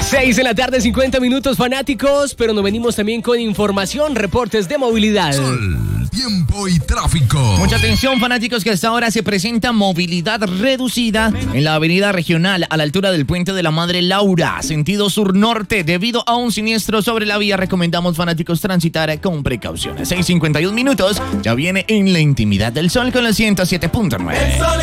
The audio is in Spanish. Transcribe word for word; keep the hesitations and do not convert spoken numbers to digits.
seis de la tarde, cincuenta minutos, fanáticos, pero nos venimos también con información, reportes de movilidad. Sol, tiempo y tráfico. Mucha atención, fanáticos, que hasta ahora se presenta movilidad reducida en la avenida regional a la altura del puente de la Madre Laura, sentido sur-norte. Debido a un siniestro sobre la vía, recomendamos, fanáticos, transitar con precauciones. seis cincuenta y un minutos, ya viene En la Intimidad del Sol con la ciento siete punto nueve.